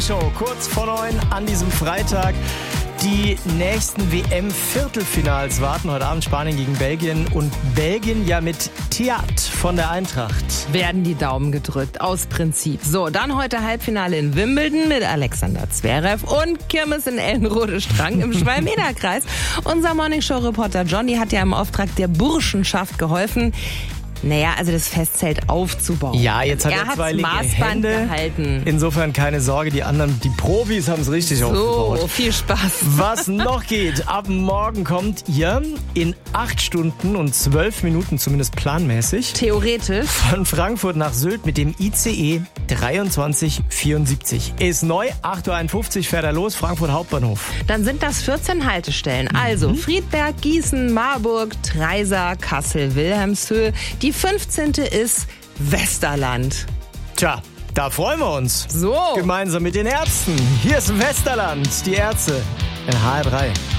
Show kurz vor 9 an diesem Freitag. Die nächsten WM-Viertelfinals warten. Heute Abend Spanien gegen Belgien. Und Belgien ja mit Thiat von der Eintracht. Werden die Daumen gedrückt, aus Prinzip. So, dann heute Halbfinale in Wimbledon mit Alexander Zverev und Kirmes in Ellenrode-Strang im Schwalm-Eder-Kreis. Unser Morningshow-Reporter Johnny hat ja im Auftrag der Burschenschaft geholfen, also das Festzelt aufzubauen. Ja, jetzt hat er zwei linke Hände gehalten. Insofern keine Sorge, die anderen, die Profis haben es richtig aufgebaut. So, viel Spaß. Was noch geht, ab morgen kommt ihr in 8 Stunden und 12 Minuten, zumindest planmäßig, theoretisch, von Frankfurt nach Sylt mit dem ICE 2374. Ist neu, 8.51 Uhr fährt er los, Frankfurt Hauptbahnhof. Dann sind das 14 Haltestellen. Also Friedberg, Gießen, Marburg, Treisa, Kassel, Wilhelmshöhe. Die 15. ist Westerland. Tja, da freuen wir uns. So. Gemeinsam mit den Ärzten. Hier ist Westerland, die Ärzte in HR3.